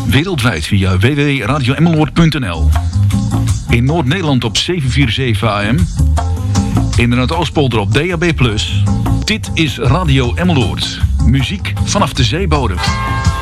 Wereldwijd via www.radioemmeloord.nl. In Noord-Nederland op 747 AM. In de Noordoostpolder op DAB+. Dit is Radio Emmeloord. Muziek vanaf de zeebodem.